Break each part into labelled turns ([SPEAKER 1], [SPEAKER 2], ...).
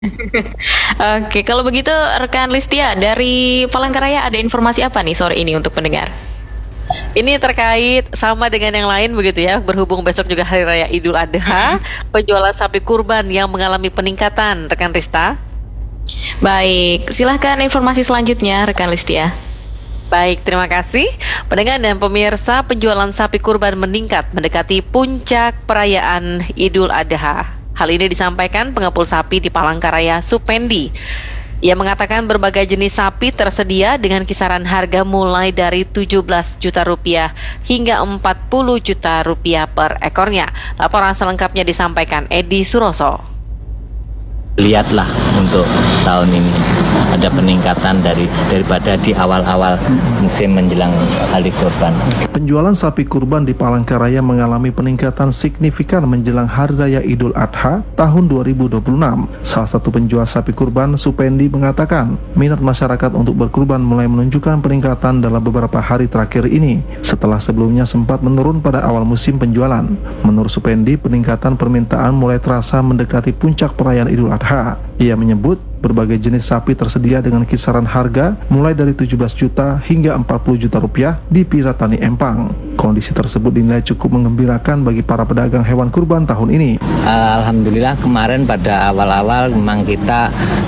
[SPEAKER 1] Oke, kalau begitu rekan Listia dari Palangkaraya ada informasi apa nih sore ini untuk pendengar?
[SPEAKER 2] Ini terkait sama dengan yang lain begitu ya, berhubung besok juga Hari Raya Idul Adha, penjualan sapi kurban yang mengalami peningkatan, rekan Rista.
[SPEAKER 1] Baik, silahkan informasi selanjutnya rekan Listia.
[SPEAKER 2] Baik, terima kasih. Pendengar dan pemirsa, penjualan sapi kurban meningkat mendekati puncak perayaan Idul Adha. Hal ini disampaikan pengepul sapi di Palangkaraya, Supendi. Ia mengatakan berbagai jenis sapi tersedia dengan kisaran harga mulai dari 17 juta rupiah hingga 40 juta rupiah per ekornya. Laporan selengkapnya disampaikan Edi Suroso.
[SPEAKER 3] Lihatlah untuk tahun ini ada peningkatan daripada di awal-awal musim menjelang hari kurban.
[SPEAKER 4] Penjualan sapi kurban di Palangkaraya mengalami peningkatan signifikan menjelang Hari Raya Idul Adha tahun 2026. Salah satu penjual sapi kurban, Supendi, mengatakan minat masyarakat untuk berkurban mulai menunjukkan peningkatan dalam beberapa hari terakhir ini setelah sebelumnya sempat menurun pada awal musim penjualan. Menurut Supendi, peningkatan permintaan mulai terasa mendekati puncak perayaan Idul Adha. Ia menyebut berbagai jenis sapi tersedia dengan kisaran harga mulai dari 17 juta hingga 40 juta rupiah di Piratani Empang. Kondisi tersebut dinilai cukup mengembirakan bagi para pedagang hewan kurban tahun ini.
[SPEAKER 3] Alhamdulillah kemarin pada awal-awal memang kita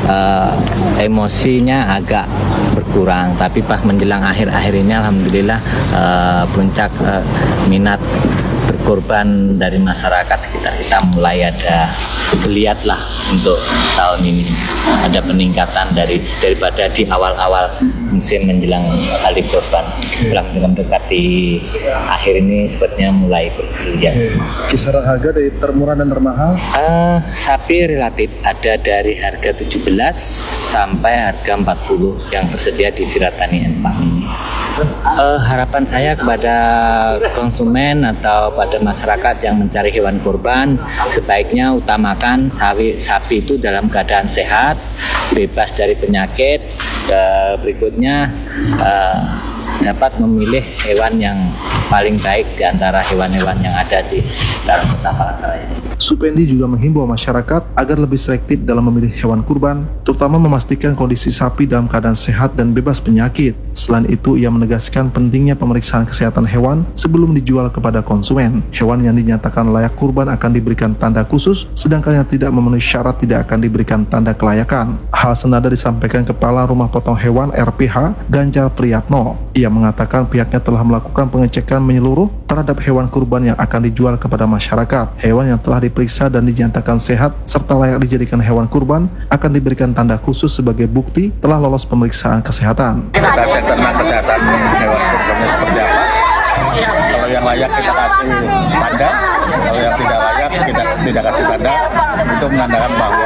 [SPEAKER 3] emosinya agak berkurang, tapi pas menjelang akhir-akhir ini alhamdulillah puncak minat berkorban dari masyarakat sekitar kita mulai ada. Lihatlah untuk tahun ini ada peningkatan daripada di awal-awal musim menjelang hari kurban. Setelah mendekati akhir ini sepertinya mulai bergeliat.
[SPEAKER 4] Kisaran harga dari termurah dan termahal?
[SPEAKER 3] Sapi relatif ada dari harga 17 sampai harga 40 yang tersedia di Piratani Empang ini. Harapan saya kepada konsumen atau pada masyarakat yang mencari hewan kurban, sebaiknya utamakan sapi itu dalam keadaan sehat, bebas dari penyakit. Berikutnya dapat memilih hewan yang paling baik di antara hewan-hewan yang ada di sekitar kota Palangkaraya.
[SPEAKER 4] Supendi juga menghimbau masyarakat agar lebih selektif dalam memilih hewan kurban, terutama memastikan kondisi sapi dalam keadaan sehat dan bebas penyakit. Selain itu, ia menegaskan pentingnya pemeriksaan kesehatan hewan sebelum dijual kepada konsumen. Hewan yang dinyatakan layak kurban akan diberikan tanda khusus, sedangkan yang tidak memenuhi syarat tidak akan diberikan tanda kelayakan. Hal senada disampaikan Kepala Rumah Potong Hewan RPH, Ganjar Priyatno. Ia mengatakan pihaknya telah melakukan pengecekan menyeluruh terhadap hewan kurban yang akan dijual kepada masyarakat. Hewan yang telah diperiksa dan dinyatakan sehat serta layak dijadikan hewan kurban akan diberikan tanda khusus sebagai bukti telah lolos pemeriksaan kesehatan.
[SPEAKER 5] Kita cek tentang kesehatan hewan kurbannya seperti apa. Kalau yang layak kita kasih tanda, kalau yang tidak layak kita tidak kasih tanda. Itu menandakan bahwa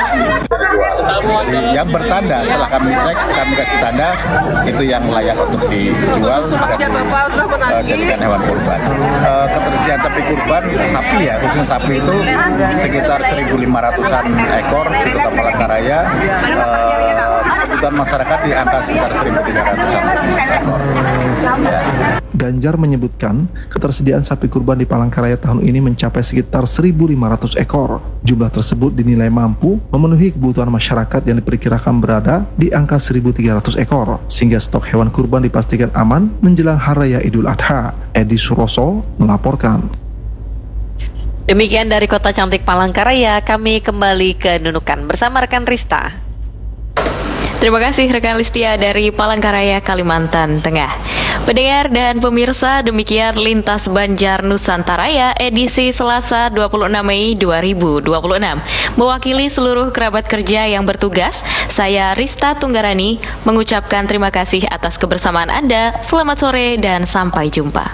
[SPEAKER 5] yang bertanda setelah kami cek, kami kasih tanda itu yang layak untuk dijual dan dijadikan hewan kurban. Ketersediaan sapi kurban, sapi ya, khususnya sapi itu sekitar 1.500-an ekor di Kota Palangkaraya. Kebutuhan masyarakat di angka sekitar 1.300-an ekor. Ya.
[SPEAKER 4] Ganjar menyebutkan ketersediaan sapi kurban di Palangkaraya tahun ini mencapai sekitar 1.500 ekor. Jumlah tersebut dinilai mampu memenuhi kebutuhan masyarakat yang diperkirakan berada di angka 1.300 ekor, sehingga stok hewan kurban dipastikan aman menjelang Hari Raya Idul Adha. Edi Suroso melaporkan.
[SPEAKER 2] Demikian dari Kota Cantik Palangkaraya, kami kembali ke Nunukan bersama rekan Rista.
[SPEAKER 1] Terima kasih rekan Listia dari Palangkaraya, Kalimantan Tengah. Pendengar dan pemirsa, demikian Lintas Banjar Nusantaraya edisi Selasa 26 Mei 2026. Mewakili seluruh kerabat kerja yang bertugas, saya Rista Tunggarani mengucapkan terima kasih atas kebersamaan Anda. Selamat sore dan sampai jumpa.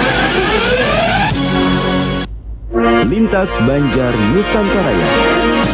[SPEAKER 6] Lintas Banjar Nusantaraya.